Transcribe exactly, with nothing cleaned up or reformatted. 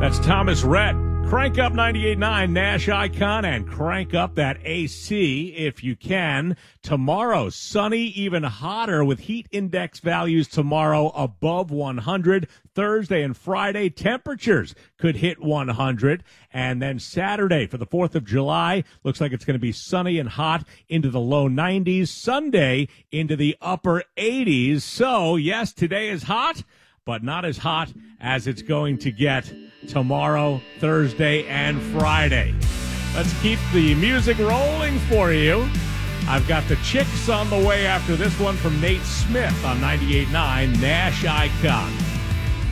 That's Thomas Rhett. Crank up ninety-eight point nine Nash Icon and crank up that A C if you can. Tomorrow, sunny, even hotter with heat index values tomorrow above one hundred. Thursday and Friday, temperatures could hit one hundred. And then Saturday for the fourth of July, looks like it's going to be sunny and hot into the low nineties. Sunday into the upper eighties. So, yes, today is hot, but not as hot as it's going to get tomorrow, Thursday, and Friday. Let's keep the music rolling for you. I've got the Chicks on the way after this one from Nate Smith on ninety-eight point nine Nash Icon.